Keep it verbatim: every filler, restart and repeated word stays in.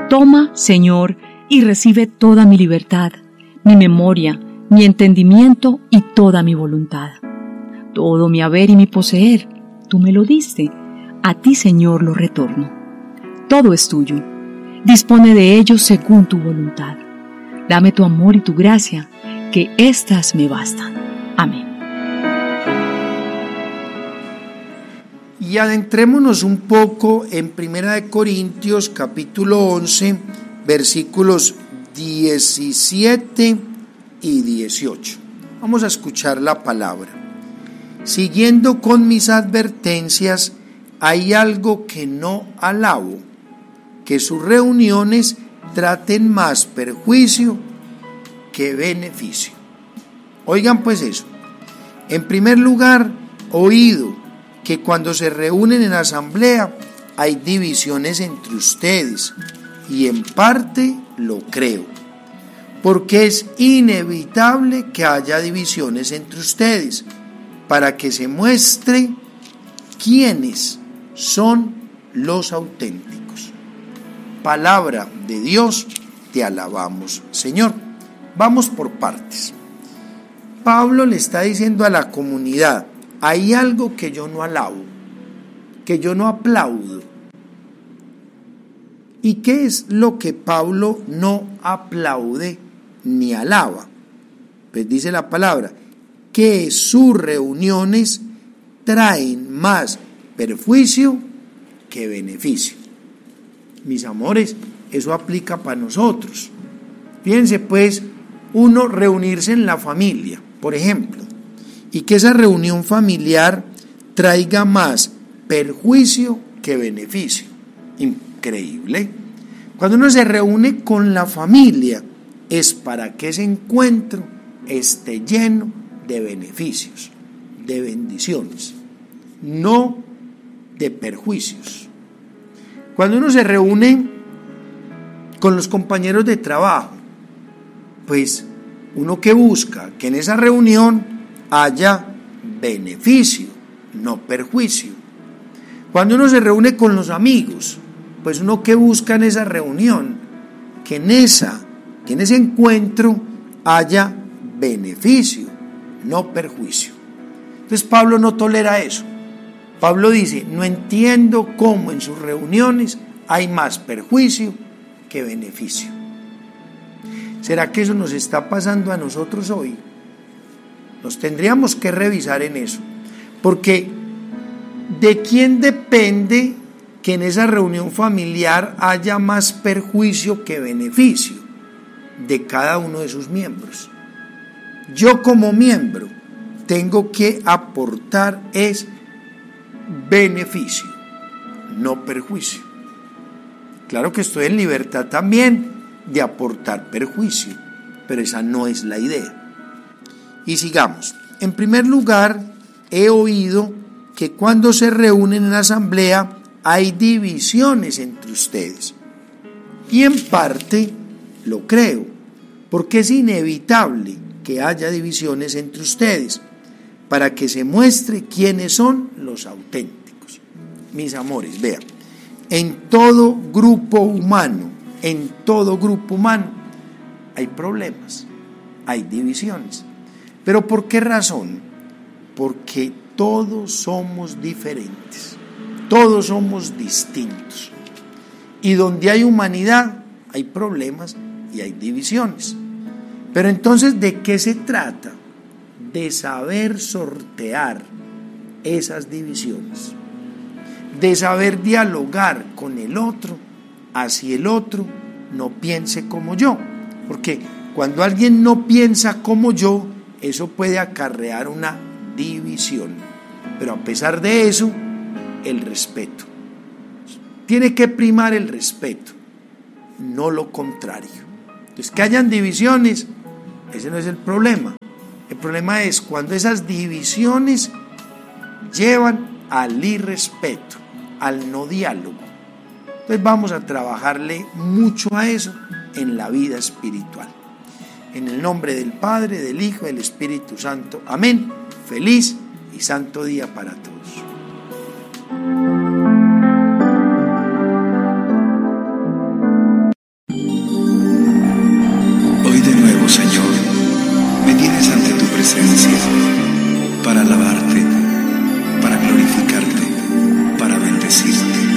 Toma, Señor, y recibe toda mi libertad, mi memoria, mi entendimiento y toda mi voluntad. Todo mi haber y mi poseer, tú me lo diste, a ti, Señor, lo retorno. Todo es tuyo, dispone de ello según tu voluntad. Dame tu amor y tu gracia, que éstas me bastan. Amén. Y adentrémonos un poco en Primera de Corintios, capítulo once, versículos diecisiete y dieciocho. Vamos a escuchar la palabra. Siguiendo con mis advertencias, hay algo que no alabo, que sus reuniones traten más perjuicio que beneficio. Oigan pues eso. En primer lugar, oído que cuando se reúnen en asamblea hay divisiones entre ustedes, y en parte lo creo, porque es inevitable que haya divisiones entre ustedes, para que se muestre quiénes son los auténticos. Palabra de Dios, te alabamos, Señor. Vamos por partes. Pablo le está diciendo a la comunidad: hay algo que yo no alabo, que yo no aplaudo. ¿Y qué es lo que Pablo no aplaude ni alaba? Pues dice la palabra, que sus reuniones traen más perjuicio que beneficio. Mis amores, eso aplica para nosotros. Fíjense pues, uno reunirse en la familia, por ejemplo, y que esa reunión familiar traiga más perjuicio que beneficio. Increíble. Cuando uno se reúne con la familia, es para que ese encuentro esté lleno de beneficios, de bendiciones, no de perjuicios. Cuando uno se reúne con los compañeros de trabajo, pues uno que busca que en esa reunión haya beneficio, no perjuicio. Cuando uno se reúne con los amigos, pues uno que busca en esa reunión, que en esa, que en ese encuentro haya beneficio, no perjuicio. Entonces Pablo no tolera eso. Pablo dice, no entiendo cómo en sus reuniones hay más perjuicio que beneficio. ¿Será que eso nos está pasando a nosotros hoy? Nos tendríamos que revisar en eso, porque ¿de quién depende que en esa reunión familiar haya más perjuicio que beneficio? De cada uno de sus miembros. Yo como miembro tengo que aportar es beneficio, no perjuicio. Claro que estoy en libertad también de aportar perjuicio, pero esa no es la idea. Y sigamos. En primer lugar, he oído que cuando se reúnen en asamblea hay divisiones entre ustedes. Y en parte lo creo, porque es inevitable que haya divisiones entre ustedes, para que se muestre quiénes son los auténticos. Mis amores, vean, en todo grupo humano, en todo grupo humano hay problemas, hay divisiones. ¿Pero por qué razón? Porque todos somos diferentes, todos somos distintos. Y donde hay humanidad, hay problemas y hay divisiones. Pero entonces, ¿de qué se trata? De saber sortear esas divisiones, de saber dialogar con el otro, así el otro no piense como yo. Porque cuando alguien no piensa como yo, eso puede acarrear una división. Pero a pesar de eso, el respeto. Tiene que primar el respeto, no lo contrario. Entonces, que hayan divisiones, ese no es el problema. El problema es cuando esas divisiones llevan al irrespeto, al no diálogo. Entonces vamos a trabajarle mucho a eso en la vida espiritual. En el nombre del Padre, del Hijo y del Espíritu Santo. Amén. Feliz y santo día para todos. para alabarte.